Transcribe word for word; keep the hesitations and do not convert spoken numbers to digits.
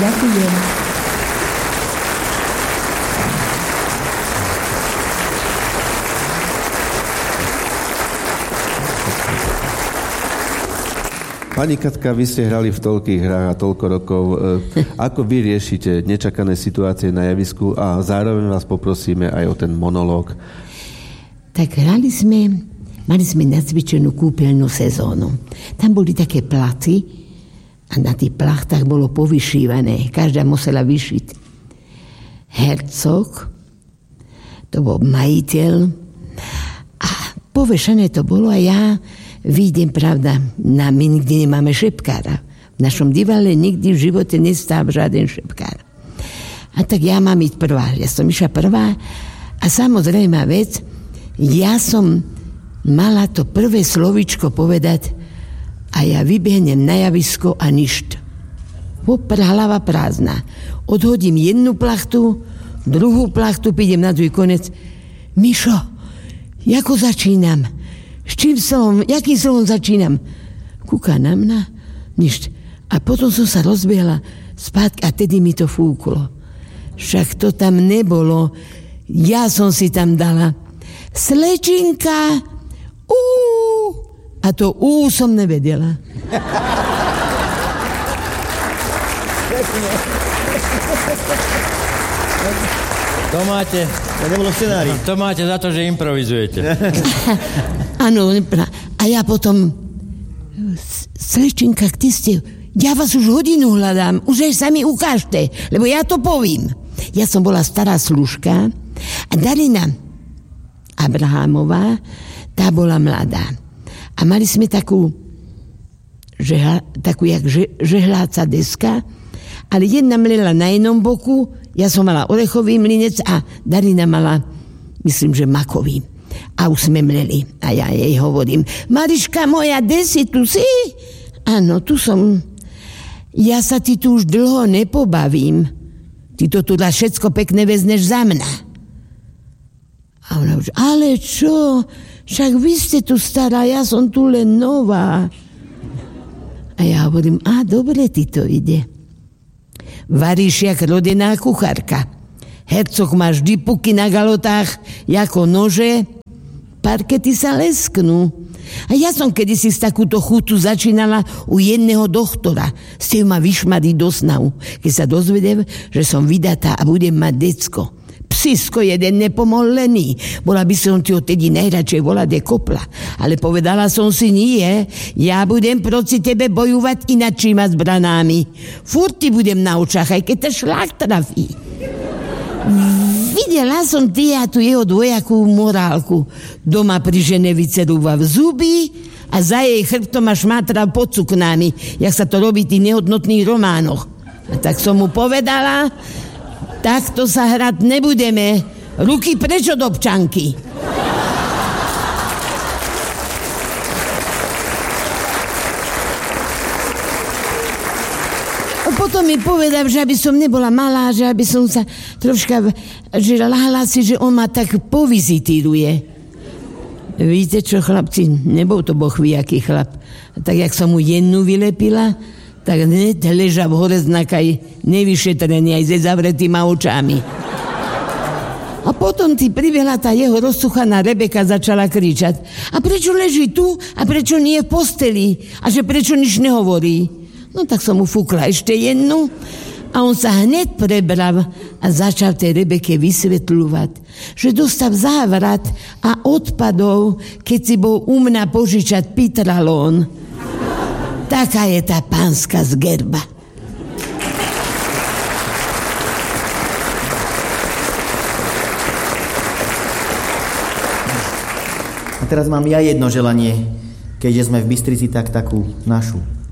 Ďakujem. Pani Katka, vy ste hrali v toľkých hrách a toľko rokov. Ako vy riešite nečakané situácie na javisku a zároveň vás poprosíme aj o ten monológ? Tak hrali sme, mali sme nacvičenú kúpeľnú sezónu. Tam boli také platy a na tých plachtách bolo povyšívané. Každá musela vyšiť. Hercog, to bol majiteľ a povešené to bolo a ja vidím, pravda, na, my nikdy nemáme šepkára. V našom divale nikdy v živote nestáv žiaden šepkár. A tak ja mám ísť prvá. Ja som išla prvá a samozrejme vec, ja som mala to prvé slovíčko povedať a ja vybehnem na javisko a ništ. Popr hlava prázdna. Odhodím jednu plachtu, druhú plachtu, pídem na druhý konec. Mišo, ako začínam? S čím som, jakým slovom začínam? Kúka na mňa, nič. A potom som sa rozbiehla spátky a tedy mi to fúklo. Však to tam nebolo. Ja som si tam dala slečinka, úúú. A to úúú som nevedela. To máte, to nebolo scenári. To máte za to, že improvizujete. Áno, a ja potom slečinka, kde ste? Ja vás už hodinu hľadám, už aj sa mi ukážte, lebo ja to povím. Ja som bola stará služka a Darina Abrahámová, tá bola mladá. A mali sme takú žehla, takú jak že, žehláca deska, ale jedna mlela na jednom boku, ja som mala orechový mlinec a Darina mala, myslím, že makový. A už sme mleli. A ja jej hovorím, Mariška moja, kde si tu si? Áno, tu som. Ja sa ti tu už dlho nepobavím. Ty to tu všetko pekne vezneš za mňa. A ona už, ale čo? Však vy ste tu stará, ja som tu len nová. A ja hovorím, a dobre ti to ide. Varíš jak rodená kuchárka. Hercog má vždy puky na galotách, ako nože, parkety sa lesknú. A ja som kedysi z takúto chutu začínala u jedného doktora. Ste ma vyšmariť do snahu, keď sa dozvedel, že som vydatá a budem mať decko. Psisko jeden nepomolený. Bola by som ti odtedy najradšej volať de kopla. Ale povedala som si, nie, ja budem proti tebe bojovať inačíma zbranami. Furt ti budem na očách, aj keď te šlak trafí. Videla som ty a tu jeho dvojakú morálku. Doma pri žene vycerúva v zuby a za jej chrbtom ma šmátra pod cuknami, jak sa to robí v tých nehodnotných románoch. A tak som mu povedala, takto sa hrať nebudeme. Ruky preč od občanky. Potom mi povedal, že aby som nebola malá, že aby som sa troška, že lahla si, že on ma tak povizitíruje. Víte čo, chlapci, nebol to boh ví, aký chlap. Tak jak som mu jednu vylepila, tak hneď leža v hore znakaj nevyšetrený aj ze zavretýma očami. A potom ti pribehla tá jeho rozsuchaná Rebeka, začala kričať. A prečo leží tu? A prečo nie v posteli? A že prečo nič nehovorí? No tak som mu fúkla ešte jednu a on sa hneď prebral a začal tej Rebeke vysvetľovať, že dostal závrat a odpadov, keď si bol u mňa požičať pitralón. Taká je tá pánska z Gerba. A teraz mám ja jedno želanie, keďže sme v Bystrici, tak takú našu.